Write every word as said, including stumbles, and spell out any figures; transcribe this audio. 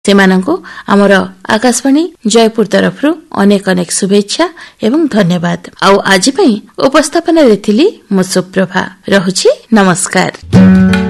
ସେମାନଙ୍କୁ ଆମର ଆକାଶବାଣୀ ଜୟପୁର ତରଫରୁ ଅନେକ ଅନେକ ଶୁଭେଚ୍ଛା ଏବଂ ଧନ୍ୟବାଦ। ଆଉ ଆଜି ପାଇଁ ଉପସ୍ଥାପନାରେ ଥିଲି ମୁଁ ସୁପ୍ରଭା। ରହୁଛି, ନମସ୍କାର।